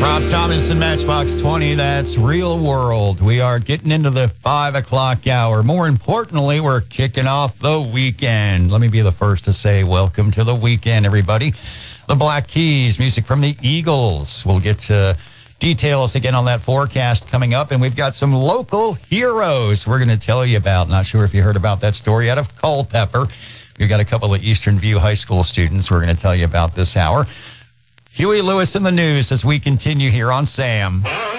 Rob Thomas and Matchbox 20, that's Real World. We are getting into the 5 o'clock hour. More importantly, we're kicking off the weekend. Let me be the first to say welcome to the weekend, everybody. The Black Keys, music from the Eagles. We'll get to details again on that forecast coming up, and we've got some local heroes we're going to tell you about. Not sure if you heard about that story out of Culpeper. We've got a couple of Eastern View High School students we're going to tell you about this hour. Huey Lewis in the news as we continue here on SAM.